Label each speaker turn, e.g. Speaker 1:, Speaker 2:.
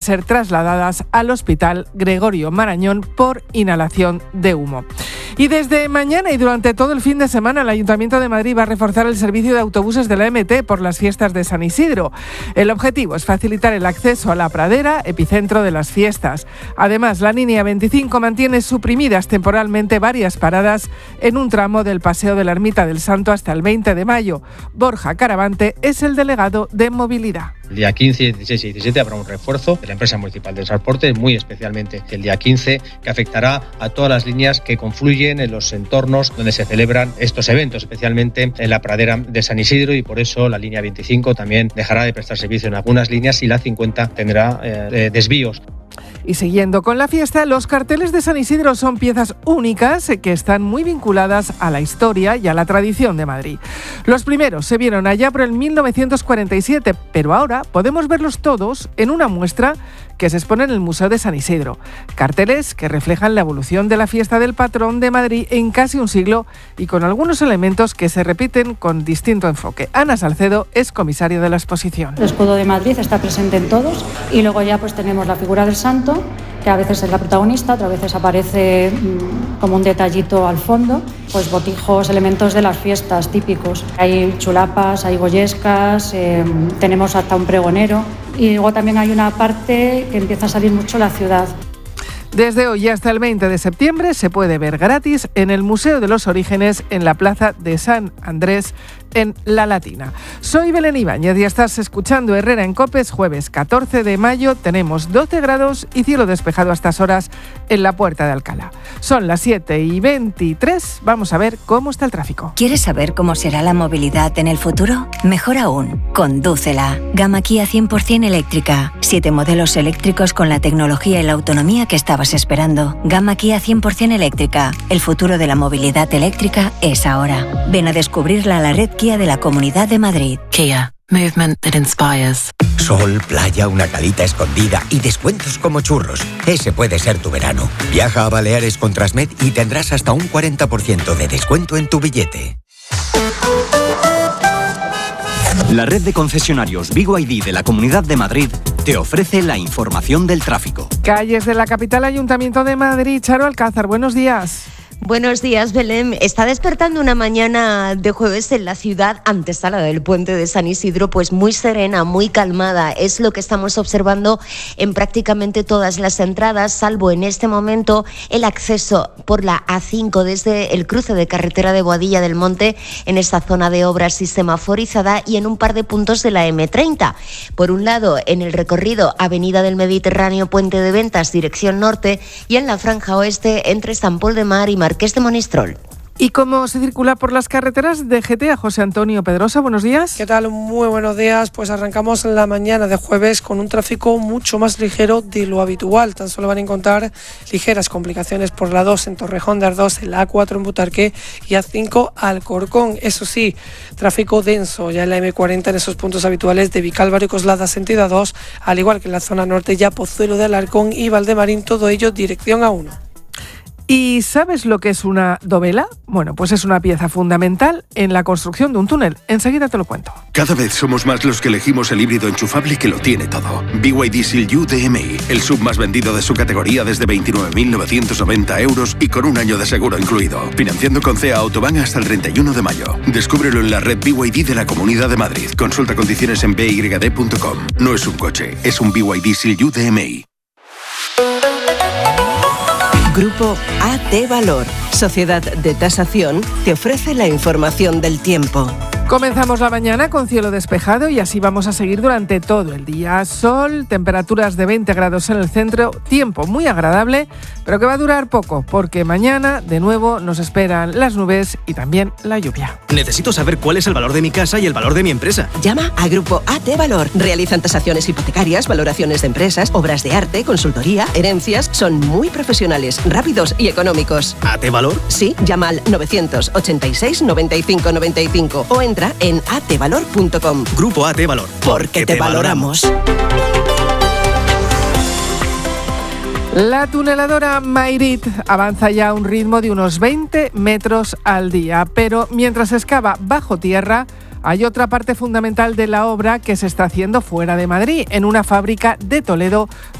Speaker 1: ser trasladadas al Hospital Gregorio Marañón por inhalación de humo. Y desde mañana y durante todo el fin de semana, el Ayuntamiento de Madrid va a reforzar el servicio de autobuses de la MT por las fiestas de San Isidro. El objetivo es facilitar el acceso a la Pradera, epicentro de las fiestas. Además, la línea 25 mantiene suprimidas temporalmente varias paradas en un tramo del Paseo de la Ermita del Santo hasta el 20 de mayo. Borja Caravante es el delegado de Movilidad.
Speaker 2: El día 15, 16 y 17 habrá un refuerzo de la empresa municipal de transporte, muy especialmente el día 15, que afectará a todas las líneas que confluyen en los entornos donde se celebran estos eventos, especialmente en la Pradera de San Isidro, y por eso la línea 25 también dejará de prestar servicio en algunas líneas y la 50 tendrá desvíos.
Speaker 1: Y siguiendo con la fiesta, los carteles de San Isidro son piezas únicas que están muy vinculadas a la historia y a la tradición de Madrid. Los primeros se vieron allá por el 1947, pero ahora podemos verlos todos en una muestra que se expone en el Museo de San Isidro. Carteles que reflejan la evolución de la fiesta del patrón de Madrid en casi un siglo y con algunos elementos que se repiten con distinto enfoque. Ana Salcedo es comisaria de la exposición.
Speaker 3: El escudo de Madrid está presente en todos y luego ya pues tenemos la figura del santo, que a veces es la protagonista, otras veces aparece como un detallito al fondo, pues botijos, elementos de las fiestas típicos. Hay chulapas, hay goyescas, tenemos hasta un pregonero y luego también hay una parte que empieza a salir mucho la ciudad.
Speaker 1: Desde hoy hasta el 20 de septiembre se puede ver gratis en el Museo de los Orígenes en la Plaza de San Andrés en La Latina. Soy Belén Ibáñez y estás escuchando Herrera en COPE. Jueves 14 de mayo tenemos 12 grados y cielo despejado a estas horas en la Puerta de Alcalá. Son las 7:23. Vamos a ver cómo está el tráfico.
Speaker 4: ¿Quieres saber cómo será la movilidad en el futuro? Mejor aún, condúcela. Gama Kia 100% eléctrica. 7 modelos eléctricos con la tecnología y la autonomía que estabas esperando. Gama Kia 100% eléctrica. El futuro de la movilidad eléctrica es ahora. Ven a descubrirla a la red Kia de la Comunidad de Madrid.
Speaker 5: Kia. Movement that inspires.
Speaker 6: Sol, playa, una calita escondida y descuentos como churros. Ese puede ser tu verano. Viaja a Baleares con Transmed y tendrás hasta un 40% de descuento en tu billete.
Speaker 7: La red de concesionarios BYD de la Comunidad de Madrid te ofrece la información del tráfico.
Speaker 1: Calles de la capital, Ayuntamiento de Madrid. Charo Alcázar, buenos días.
Speaker 8: Buenos días, Belén. Está despertando una mañana de jueves en la ciudad antesala del puente de San Isidro, pues muy serena, muy calmada. Es lo que estamos observando en prácticamente todas las entradas, salvo en este momento el acceso por la A5 desde el cruce de carretera de Boadilla del Monte, en esta zona de obras y semaforizada, y en un par de puntos de la M30. Por un lado, en el recorrido Avenida del Mediterráneo, Puente de Ventas, dirección norte, y en la franja oeste entre San Pol de Mar y Marqués de Monistrol.
Speaker 1: ¿Y cómo se circula por las carreteras de GTA? José Antonio Pedrosa, buenos días.
Speaker 9: ¿Qué tal? Muy buenos días. Pues arrancamos la mañana de jueves con un tráfico mucho más ligero de lo habitual. Tan solo van a encontrar ligeras complicaciones por la 2 en Torrejón de Ardoz, en la A4 en Butarque y A5 Alcorcón. Eso sí, tráfico denso ya en la M40 en esos puntos habituales de Vicálvaro y Coslada sentido A2, al igual que en la zona norte ya Pozuelo de Alarcón y Valdemarín, todo ello dirección A1.
Speaker 1: ¿Y sabes lo que es una dovela? Bueno, pues es una pieza fundamental en la construcción de un túnel. Enseguida te lo cuento.
Speaker 10: Cada vez somos más los que elegimos el híbrido enchufable que lo tiene todo. BYD Seal U DMI, el sub más vendido de su categoría desde 29.990 euros y con un año de seguro incluido. Financiando con CEA Autobahn hasta el 31 de mayo. Descúbrelo en la red BYD de la Comunidad de Madrid. Consulta condiciones en byd.com. No es un coche, es un BYD Seal U DMI.
Speaker 11: Grupo AT Valor, Sociedad de Tasación, te ofrece la información del tiempo.
Speaker 1: Comenzamos la mañana con cielo despejado y así vamos a seguir durante todo el día. Sol, temperaturas de 20 grados en el centro, tiempo muy agradable, pero que va a durar poco, porque mañana de nuevo nos esperan las nubes y también la lluvia.
Speaker 7: Necesito saber cuál es el valor de mi casa y el valor de mi empresa.
Speaker 11: Llama a Grupo AT Valor. Realizan tasaciones hipotecarias, valoraciones de empresas, obras de arte, consultoría, herencias. Son muy profesionales, rápidos y económicos.
Speaker 7: ¿AT Valor?
Speaker 11: Sí, llama al 986 95 95 o entra en atvalor.com.
Speaker 7: Grupo AT Valor.
Speaker 11: Porque te valoramos.
Speaker 1: La tuneladora Mayrit avanza ya a un ritmo de unos 20 metros al día, pero mientras excava bajo tierra, hay otra parte fundamental de la obra que se está haciendo fuera de Madrid, en una fábrica de Toledo,